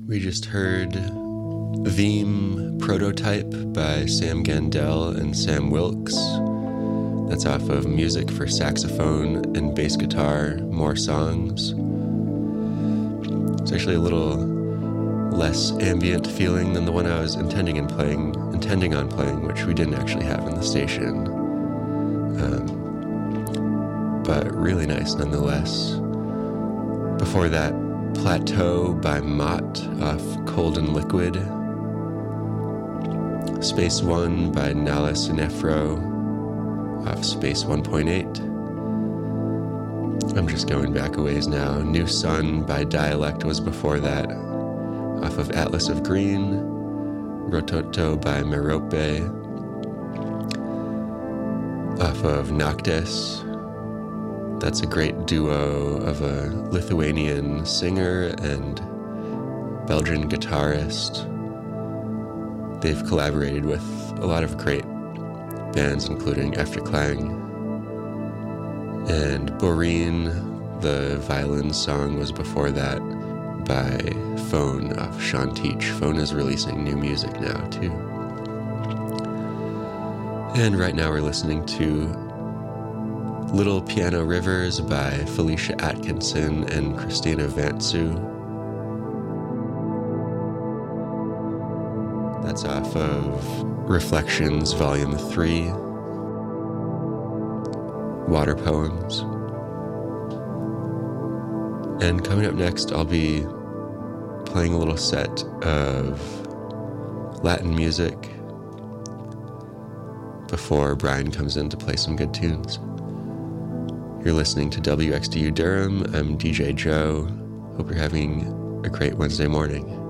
We just heard Veeam Prototype by Sam Gandel and Sam Wilkes. That's off of Music for Saxophone and Bass Guitar, More Songs. It's actually a little less ambient feeling than the one I was intending on playing, which we didn't actually have in the station. But really nice nonetheless. Before that, Plateau by Mott off Cold and Liquid. Space One by Nala Sinefro off Space 1.8. I'm just going back a ways now. New Sun by Dialect was before that, off of Atlas of Green. Rototo by Merope, off of Noctis. That's a great duo of a Lithuanian singer and Belgian guitarist. They've collaborated with a lot of great bands, including Efterklang. And Boreen, the violin song, was before that by Phone off Sean Teach. Phone is releasing new music now, too. And right now we're listening to Little Piano Rivers by Felicia Atkinson and Christina Vantsu. That's off of Reflections Volume 3, Water Poems. And coming up next, I'll be playing a little set of Latin music before Brian comes in to play some good tunes. You're listening to WXDU Durham. I'm DJ Joe. Hope you're having a great Wednesday morning.